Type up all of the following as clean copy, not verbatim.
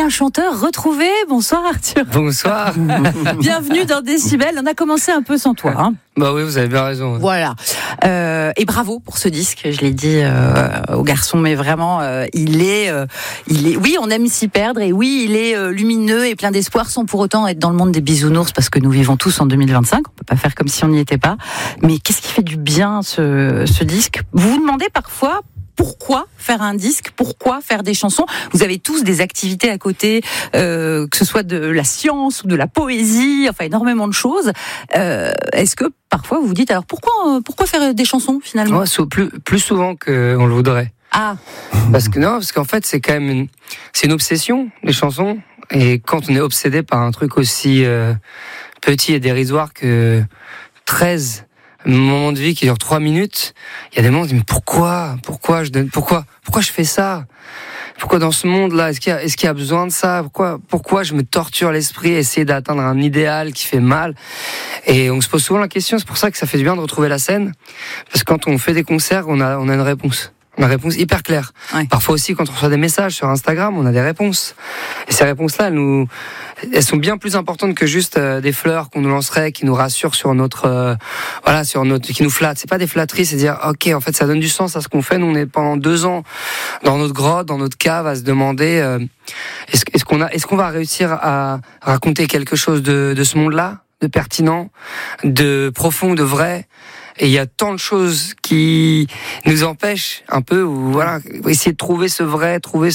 un chanteur retrouvé. Bonsoir Arthur. Bonsoir. Bienvenue dans Décibel. On a commencé un peu sans toi. Hein. Bah oui, vous avez bien raison. Voilà. Et bravo pour ce disque. Je l'ai dit au garçon, mais vraiment, il est. Oui, on aime s'y perdre. Et oui, il est lumineux et plein d'espoir, sans pour autant être dans le monde des bisounours, parce que nous vivons tous en 2025. On peut pas faire comme si on n'y était pas. Mais qu'est-ce qui fait du bien ce disque ? Vous vous demandez parfois. Pourquoi faire un disque ? Pourquoi faire des chansons ? Vous avez tous des activités à côté, que ce soit de la science ou de la poésie, enfin énormément de choses. Est-ce que parfois vous vous dites alors pourquoi faire des chansons finalement ? Plus souvent qu'on le voudrait. Ah. Parce qu'en fait c'est quand même une obsession, les chansons. Et quand on est obsédé par un truc aussi petit et dérisoire que 13 moment de vie qui dure 3 minutes, il y a des moments où on dit mais pourquoi je fais ça ? Pourquoi dans ce monde-là, est-ce qu'il y a besoin de ça ? Pourquoi je me torture l'esprit à essayer d'atteindre un idéal qui fait mal ? Et on se pose souvent la question, c'est pour ça que ça fait du bien de retrouver la scène, parce que quand on fait des concerts, on a une réponse. Une réponse hyper claire. Ouais. Parfois aussi, quand on reçoit des messages sur Instagram, on a des réponses. Et ces réponses-là, elles sont bien plus importantes que juste des fleurs qu'on nous lancerait, qui nous rassurent sur qui nous flattent. C'est pas des flatteries, c'est dire, ok, en fait, ça donne du sens à ce qu'on fait. Nous, on est pendant 2 ans dans notre grotte, dans notre cave, à se demander, est-ce qu'on va réussir à raconter quelque chose de ce monde-là, de pertinent, de profond, de vrai? Et il y a tant de choses qui nous empêchent un peu, essayer de trouver ce vrai, trouver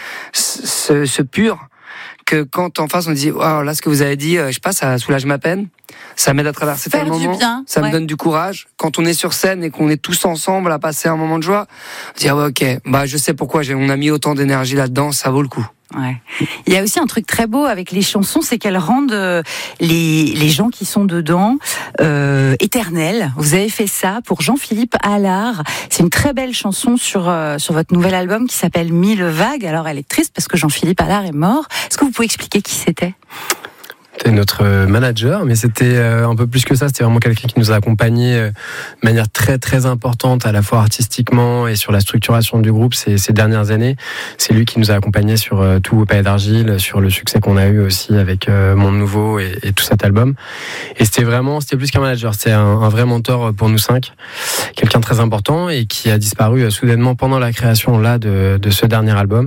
ce pur, que quand en face on dit, oh, là ce que vous avez dit, je sais pas, ça soulage ma peine, ça m'aide à traverser tel moment, ça me donne du courage. Quand on est sur scène et qu'on est tous ensemble à passer un moment de joie, dire ouais, ok, je sais pourquoi on a mis autant d'énergie là-dedans, ça vaut le coup. Ouais. Il y a aussi un truc très beau avec les chansons, c'est qu'elles rendent les gens qui sont dedans éternels. Vous avez fait ça pour Jean-Philippe Allard. C'est une très belle chanson sur votre nouvel album qui s'appelle 1000 vagues. Alors elle est triste parce que Jean-Philippe Allard est mort. Est-ce que vous pouvez expliquer qui c'était ? C'était notre manager, mais c'était un peu plus que ça. C'était vraiment quelqu'un qui nous a accompagnés de manière très très importante, à la fois artistiquement et sur la structuration du groupe ces dernières années. C'est lui qui nous a accompagnés sur tout au Palais d'Argile, sur le succès qu'on a eu aussi avec Monde Nouveau et tout cet album. Et c'était plus qu'un manager, c'était un vrai mentor pour nous 5, quelqu'un de très important et qui a disparu soudainement pendant la création là de ce dernier album.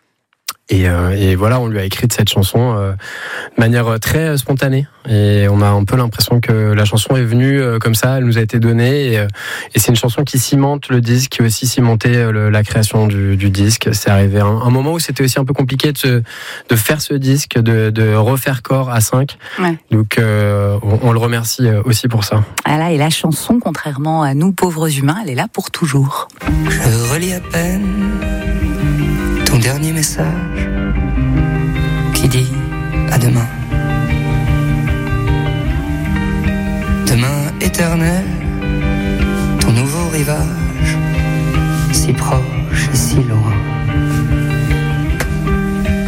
Et voilà, on lui a écrit cette chanson de manière très spontanée. Et on a un peu l'impression que la chanson est venue comme ça, elle nous a été donnée. Et c'est une chanson qui cimente le disque, qui a aussi cimenté la création du disque. C'est arrivé un moment où c'était aussi un peu compliqué de faire ce disque, de refaire corps à 5. Ouais. Donc on le remercie aussi pour ça. Ah là, et la chanson, contrairement à nous pauvres humains, elle est là pour toujours. Je relis à peine ton dernier message qui dit à demain. Demain éternel, ton nouveau rivage, si proche et si loin.